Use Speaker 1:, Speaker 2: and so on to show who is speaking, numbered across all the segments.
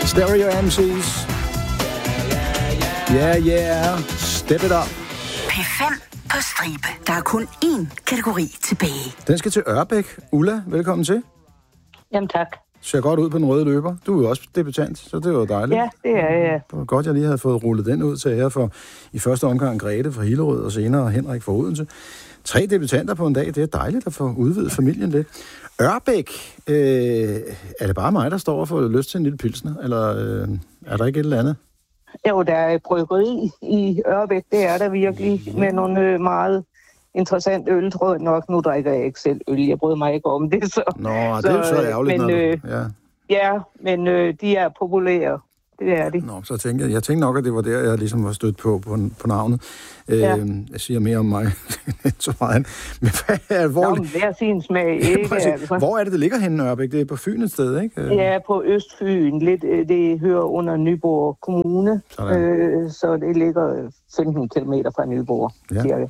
Speaker 1: Stereo MC's. Yeah, step it up.
Speaker 2: P5 på stribe. Der er kun én kategori tilbage.
Speaker 1: Den skal til Ørbæk. Ulla, velkommen til.
Speaker 3: Jamen tak.
Speaker 1: Ser godt ud på den røde løber. Du er jo også debutant, så det var dejligt.
Speaker 3: Ja, det er jeg.
Speaker 1: Det var godt, jeg lige havde fået rullet den ud til jer for i første omgang Grete fra Hillerød og senere Henrik fra Odense. 3 debutanter på en dag, det er dejligt at få udvidet familien lidt. Ørbæk, er det bare mig, der står og får lyst til en lille pilsner, eller er der ikke et eller andet?
Speaker 3: Jo, der er et bryggeri i Ørbæk, det er der virkelig, med nogle meget interessant øl, tror jeg nok. Nu drikker jeg ikke selv øl, jeg bryder mig ikke om det. Så,
Speaker 1: det er jo så ærgerligt,
Speaker 3: men, ja, men de er populære. Det er de.
Speaker 1: Nå, så jeg tænkte nok, at det var der, jeg ligesom var stødt på navnet. Ja. Jeg siger mere om mig så meget. Men
Speaker 3: hver sin smag, ikke? Altså.
Speaker 1: Hvor er det ligger henne, Ørbæk? Det er på Fyn et sted, ikke?
Speaker 3: Ja, på Østfyn. Lidt, det hører under Nyborg Kommune. Så det ligger 15 kilometer fra Nyborg, cirka.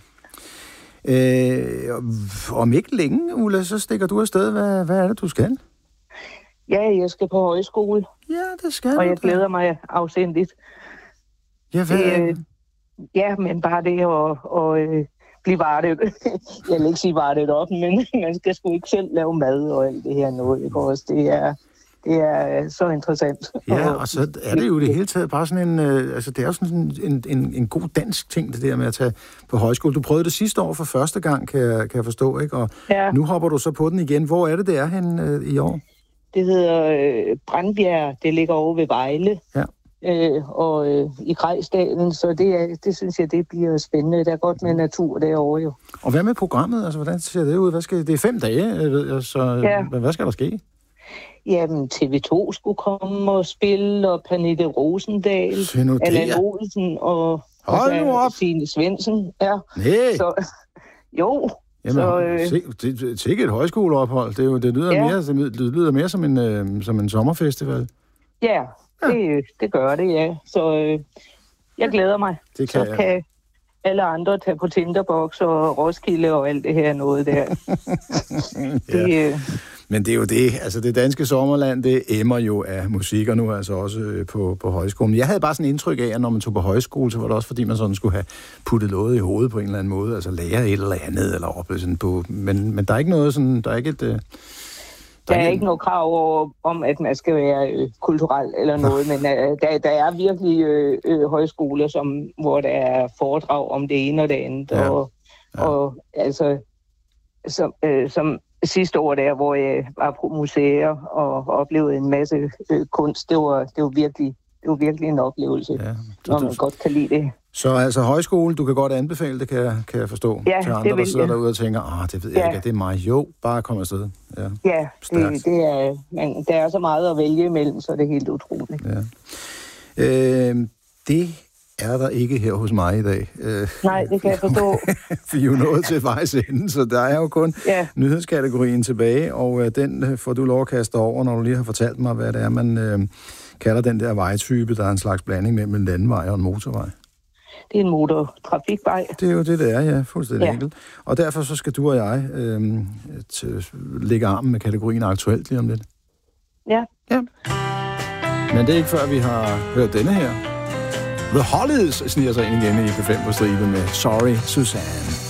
Speaker 1: Om ikke længe, Ulla, så stikker du afsted. Hvad er det, du skal?
Speaker 3: Ja, jeg skal på højskole.
Speaker 1: Ja, det skal du.
Speaker 3: Og jeg glæder mig afsindigt.
Speaker 1: Ja,
Speaker 3: ja, men bare det at blive vartet. Jeg vil ikke sige vartet op, men man skal sgu ikke selv lave mad og alt det her noget. Ikke? Også det er så interessant.
Speaker 1: Ja, og så er det jo det hele taget bare sådan det er jo sådan en god dansk ting, det der med at tage på højskole. Du prøvede det sidste år for første gang, kan jeg forstå, ikke? Og nu hopper du så på den igen. Hvor er det er henne i år?
Speaker 3: Det hedder Brandbjerg. Det ligger over ved Vejle. Ja. Og i Grejsdalen, så det synes jeg, det bliver spændende. Der er godt med natur derovre jo.
Speaker 1: Og hvad med programmet? Altså, hvordan ser det ud? Det er 5 dage, ved jeg, så hvad skal der ske?
Speaker 3: Jamen, TV2 skulle komme og spille, og Pernille Rosendal, Allan Olsen og Signe Svendsen. Ja.
Speaker 1: Nej.
Speaker 3: Så, jo.
Speaker 1: Jamen, det er et højskoleophold. Det lyder mere som en sommerfestival.
Speaker 3: Ja, det gør det, ja. Så jeg glæder mig. Kan alle andre tage på Tinderbox og Roskilde og alt det her noget der.
Speaker 1: Men det er jo det. Altså, det danske sommerland, det emmer jo af musik, og nu altså også på højskolen. Jeg havde bare sådan en indtryk af, at når man tog på højskole, så var det også, fordi man sådan skulle have puttet noget i hovedet på en eller anden måde. Altså lære et eller andet, eller opleve sådan på. Men der er ikke noget sådan, der er ikke et...
Speaker 3: Der er ikke noget krav om, at man skal være kulturel eller noget, men der er virkelig højskoler, hvor der er foredrag om det ene og det andet. Ja. Og altså, som sidste år der, hvor jeg var på museer og oplevede en masse kunst, det var virkelig en oplevelse, når man godt kan lide det.
Speaker 1: Så altså højskole, du kan godt anbefale det, kan jeg forstå, til andre, der sidder derude og tænker, det ved jeg ikke, det er mig. Jo, bare kom afsted.
Speaker 3: Ja, det er, men der er så meget at vælge imellem, så det er helt utroligt.
Speaker 1: Ja. Det er der ikke her hos mig i dag.
Speaker 3: Nej, det kan jeg forstå.
Speaker 1: Vi er jo nået til vejs ende, så der er jo kun nyhedskategorien tilbage, og den får du lov at kaste over, når du lige har fortalt mig, hvad det er, man kalder den der vejtype, der er en slags blanding mellem en landevej og en motorvej.
Speaker 3: Det er en motortrafikvej.
Speaker 1: Det er jo det er, ja. Fuldstændig enkelt. Og derfor så skal du og jeg lægge armen med kategorien aktuelt lige om lidt.
Speaker 3: Ja.
Speaker 1: Men det er ikke før, vi har hørt denne her. The Hollies sniger sig ind igen i P5 på stribe med Sorry, Suzanne.